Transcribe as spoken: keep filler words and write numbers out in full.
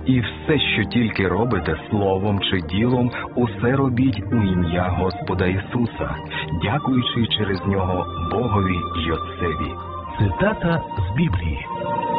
І все, що тільки робите словом чи ділом, усе робіть у ім'я Господа Ісуса, дякуючи через нього Богові й Отцеві. Цитата з Біблії.